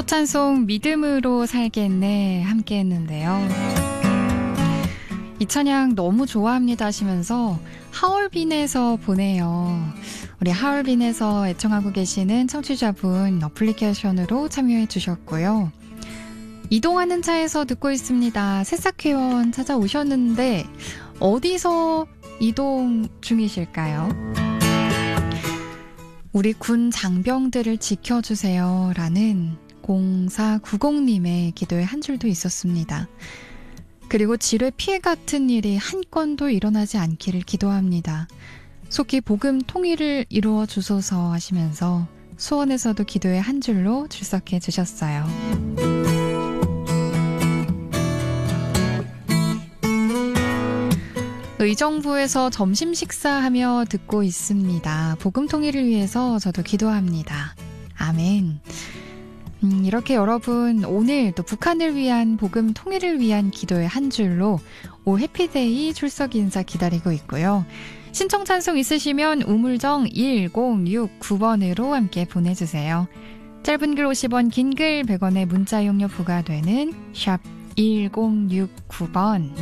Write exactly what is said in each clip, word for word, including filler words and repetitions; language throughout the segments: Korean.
첫 찬송 믿음으로 살겠네 함께 했는데요. 이 찬양 너무 좋아합니다 하시면서 하얼빈에서 보내요. 우리 하얼빈에서 애청하고 계시는 청취자분 어플리케이션으로 참여해 주셨고요. 이동하는 차에서 듣고 있습니다. 새싹회원 찾아오셨는데 어디서 이동 중이실까요? 우리 군 장병들을 지켜주세요 라는 공사구공님의 기도에 한 줄도 있었습니다. 그리고 지뢰 피해 같은 일이 한 건도 일어나지 않기를 기도합니다. 속히 복음 통일을 이루어 주소서 하시면서 수원에서도 기도의 한 줄로 출석해 주셨어요. 의정부에서 점심 식사하며 듣고 있습니다. 복음 통일을 위해서 저도 기도합니다. 아멘. 음, 이렇게 여러분 오늘 또 북한을 위한 복음 통일을 위한 기도의 한 줄로 오 해피데이 출석 인사 기다리고 있고요. 신청 찬송 있으시면 우물정 일공육구 번으로 함께 보내주세요. 짧은 글 오십 원, 긴 글 백 원의 문자 용료 부과되는 샵 일공육구 번.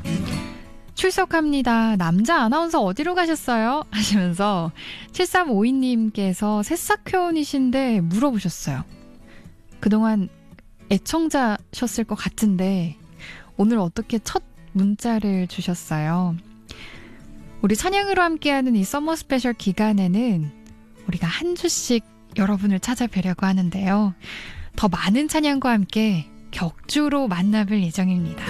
출석합니다. 남자 아나운서 어디로 가셨어요? 하시면서 칠삼오이님께서 새싹회원이신데 물어보셨어요. 그동안 애청자셨을 것 같은데 오늘 어떻게 첫 문자를 주셨어요? 우리 찬양으로 함께하는 이 서머 스페셜 기간에는 우리가 한 주씩 여러분을 찾아뵈려고 하는데요. 더 많은 찬양과 함께 격주로 만나뵐 예정입니다.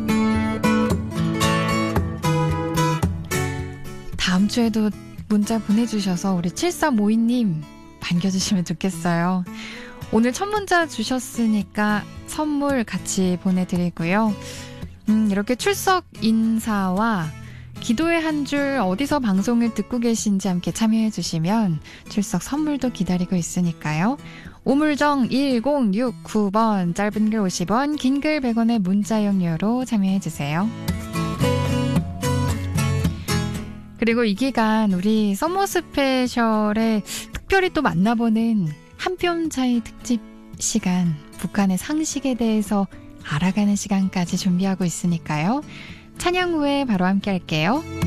다음 주에도 문자 보내주셔서 우리 칠삼오이님 반겨주시면 좋겠어요. 오늘 첫 문자 주셨으니까 선물 같이 보내드리고요. 음, 이렇게 출석 인사와 기도의 한 줄 어디서 방송을 듣고 계신지 함께 참여해 주시면 출석 선물도 기다리고 있으니까요. 우물정 일공육구 번, 짧은 글 오십 원, 긴 글 백 원의 문자 용료로 참여해 주세요. 그리고 이 기간 우리 서머 스페셜에 특별히 또 만나보는 한 뼘 차이 특집 시간, 북한의 상식에 대해서 알아가는 시간까지 준비하고 있으니까요. 찬양 후에 바로 함께 할게요.